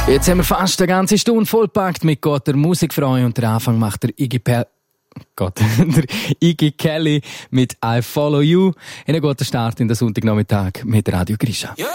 Jetzt haben wir fast eine ganze Stunde vollpackt mit guter Musik für euch und der Anfang macht der Iggy Kelly mit I Follow You. Einen guten Start in den Sonntagnachmittag mit Radio Grisha.